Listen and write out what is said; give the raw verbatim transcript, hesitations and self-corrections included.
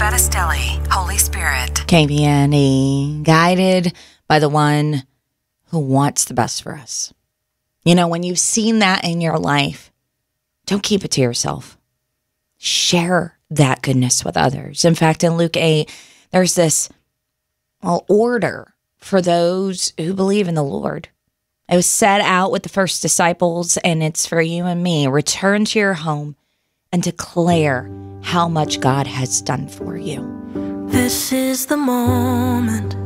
Battistelli, Holy Spirit. K B N E, guided by the one who wants the best for us. You know, when you've seen that in your life, don't keep it to yourself. Share that goodness with others. In fact, in Luke eight, there's this well, order for those who believe in the Lord. It was set out with the first disciples, and it's for you and me. Return to your home and declare how much God has done for you. This is the moment